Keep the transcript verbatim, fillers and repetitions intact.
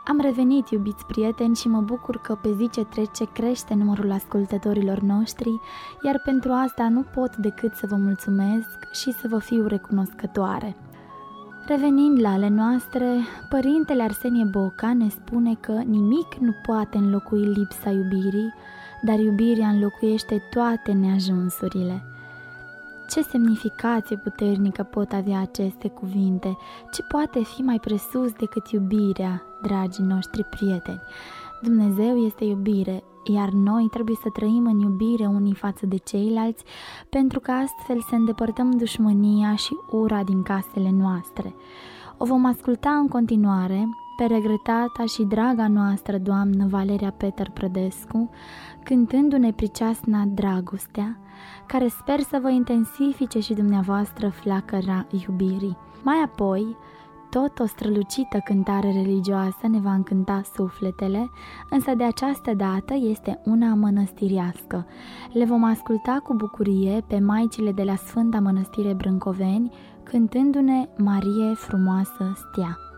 Am revenit, iubiți prieteni, și mă bucur că pe zi ce trece crește numărul ascultătorilor noștri, iar pentru asta nu pot decât să vă mulțumesc și să vă fiu recunoscătoare. Revenind la ale noastre, părintele Arsenie Boca ne spune că nimic nu poate înlocui lipsa iubirii, dar iubirea înlocuiește toate neajunsurile. Ce semnificație puternică pot avea aceste cuvinte? Ce poate fi mai presus decât iubirea, dragii noștri prieteni? Dumnezeu este iubire, iar noi trebuie să trăim în iubire unii față de ceilalți, pentru că astfel să îndepărtăm dușmânia și ura din casele noastre. O vom asculta în continuare pe regretata și draga noastră doamnă Valeria Peter Prădescu, cântându-ne priceasna Dragostea, care sper să vă intensifice și dumneavoastră flacăra iubirii. Mai apoi, tot o strălucită cântare religioasă ne va încânta sufletele, însă de această dată este una mănăstiriască. Le vom asculta cu bucurie pe maicile de la Sfânta Mănăstire Brâncoveni, cântându-ne Marie frumoasă stea.